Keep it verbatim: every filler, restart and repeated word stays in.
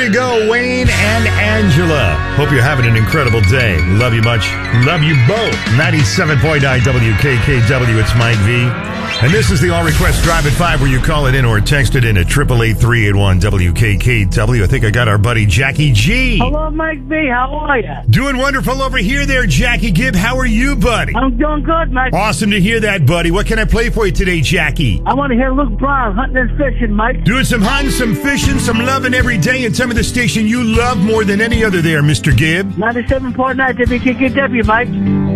you go, Wayne and Angela. Hope you're having an incredible day. Love you much. Love you both. ninety-seven point nine W K K W, it's Mike V. And this is the All Request Drive at five where you call it in or text it in at eight eight eight, three eight one, W K K W. I think I got our buddy Jackie G. Hello, Mike V. How are you? Doing wonderful over here there, Jackie Gibb. How are you, buddy? I'm doing good, Mike. Awesome to hear that, buddy. What can I play for you today, Jackie? I want to hear Luke Brown, Hunting and Fishing, Mike. Doing some hunting, some fishing, some loving every day, and some of the station you love more than any other there, Mister Gibb. ninety-seven point nine W K K W, Mike.